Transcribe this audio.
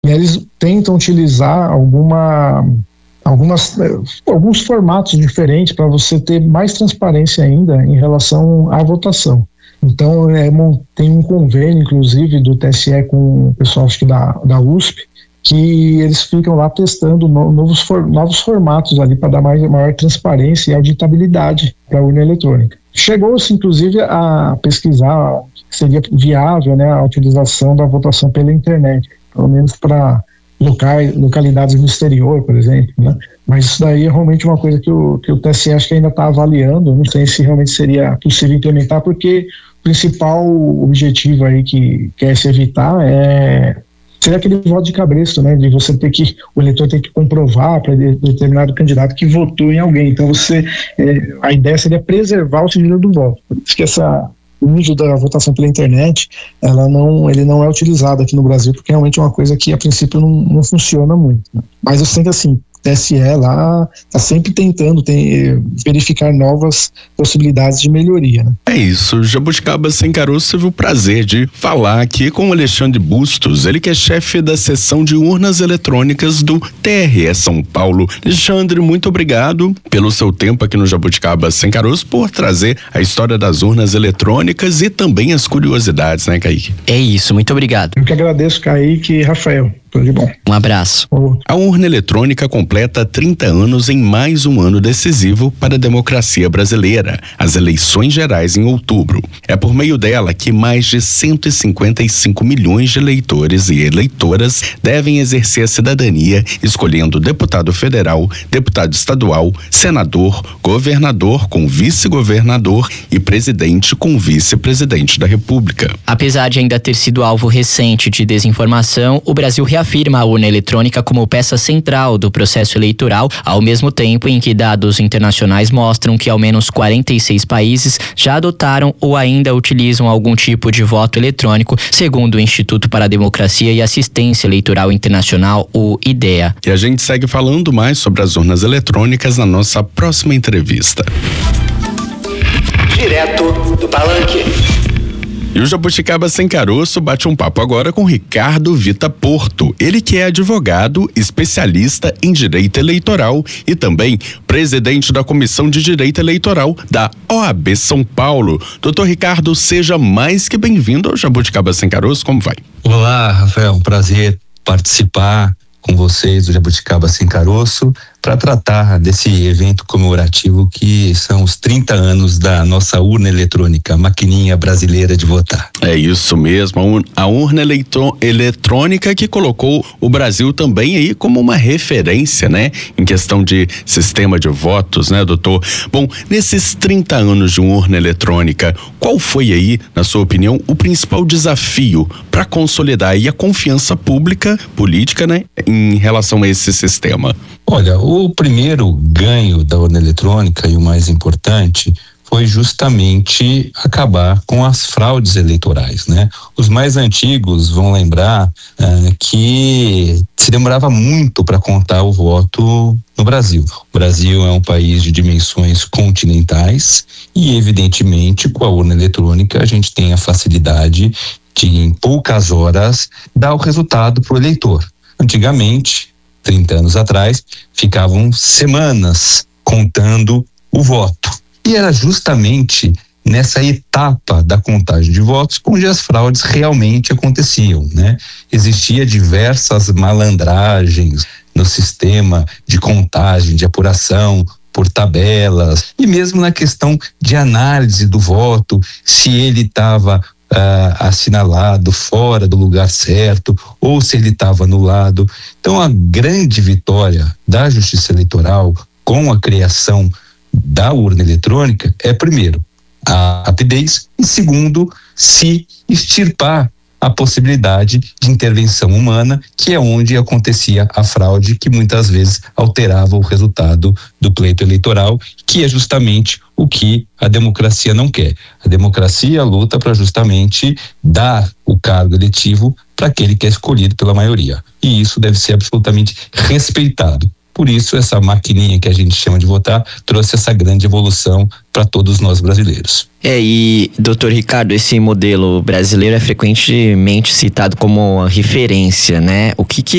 né, eles tentam utilizar alguns formatos diferentes para você ter mais transparência ainda em relação à votação. Então, tem um convênio, inclusive, do TSE com o pessoal, acho que da USP, que eles ficam lá testando novos formatos ali para dar maior transparência e auditabilidade para a urna eletrônica. Chegou-se, inclusive, a pesquisar se seria viável, né, a utilização da votação pela internet, pelo menos para localidades no exterior, por exemplo, né? Mas isso daí é realmente uma coisa que o TSE acho que ainda está avaliando. Não sei se realmente seria possível implementar, porque o principal objetivo aí que quer se evitar seria aquele voto de cabresto, né? De você o eleitor ter que comprovar para determinado candidato que votou em alguém. Então a ideia seria preservar o sigilo do voto. Por isso que o uso da votação pela internet, ele não é utilizado aqui no Brasil, porque realmente é uma coisa que a princípio não funciona muito, né? Mas eu sinto assim, o TSE lá está sempre tentando verificar novas possibilidades de melhoria, né? É isso, Jabuticaba Sem Caroço teve o prazer de falar aqui com o Alexandre Bustos, ele que é chefe da seção de urnas eletrônicas do TRE São Paulo. Alexandre, muito obrigado pelo seu tempo aqui no Jabuticaba Sem Caroço, por trazer a história das urnas eletrônicas e também as curiosidades, né, Kaique? É isso, muito obrigado. Eu que agradeço, Kaique e Rafael. Tudo de bom. Um abraço. A urna eletrônica completa 30 anos em mais um ano decisivo para a democracia brasileira, as eleições gerais em outubro. É por meio dela que mais de 155 milhões de eleitores e eleitoras devem exercer a cidadania, escolhendo deputado federal, deputado estadual, senador, governador com vice-governador e presidente com vice-presidente da República. Apesar de ainda ter sido alvo recente de desinformação, o Brasil reafirma a urna eletrônica como peça central do processo eleitoral, ao mesmo tempo em que dados internacionais mostram que ao menos 46 países já adotaram ou ainda utilizam algum tipo de voto eletrônico, segundo o Instituto para a Democracia e Assistência Eleitoral Internacional, o IDEA. E a gente segue falando mais sobre as urnas eletrônicas na nossa próxima entrevista. Direto do Palanque. E o Jabuticaba Sem Caroço bate um papo agora com Ricardo Vita Porto. Ele que é advogado, especialista em direito eleitoral e também presidente da Comissão de Direito Eleitoral da OAB São Paulo. Doutor Ricardo, seja mais que bem-vindo ao Jabuticaba Sem Caroço. Como vai? Olá, Rafael. Um prazer participar com vocês do Jabuticaba Sem Caroço para tratar desse evento comemorativo que são os 30 anos da nossa urna eletrônica, a maquininha brasileira de votar. É isso mesmo, a urna eletrônica que colocou o Brasil também aí como uma referência, né? Em questão de sistema de votos, né, doutor? Bom, nesses 30 anos de urna eletrônica, qual foi aí, na sua opinião, o principal desafio para consolidar aí a confiança política, né, em relação a esse sistema? Olha, o primeiro ganho da urna eletrônica e o mais importante foi justamente acabar com as fraudes eleitorais, né? Os mais antigos vão lembrar que se demorava muito para contar o voto no Brasil. O Brasil é um país de dimensões continentais e, evidentemente, com a urna eletrônica a gente tem a facilidade de, em poucas horas, dar o resultado para o eleitor. Antigamente, 30 anos atrás, ficavam semanas contando o voto. E era justamente nessa etapa da contagem de votos onde as fraudes realmente aconteciam, né? Existia diversas malandragens no sistema de contagem, de apuração por tabelas, e mesmo na questão de análise do voto, se ele estava assinalado fora do lugar certo ou se ele estava anulado. Então, a grande vitória da Justiça Eleitoral com a criação da urna eletrônica é, primeiro, a rapidez e, segundo, se extirpar a possibilidade de intervenção humana, que é onde acontecia a fraude, que muitas vezes alterava o resultado do pleito eleitoral, que é justamente o que a democracia não quer. A democracia luta para justamente dar o cargo eletivo para aquele que é escolhido pela maioria. E isso deve ser absolutamente respeitado. Por isso, essa maquininha que a gente chama de votar trouxe essa grande evolução para todos nós brasileiros. E, doutor Ricardo, esse modelo brasileiro é frequentemente citado como referência, né? O que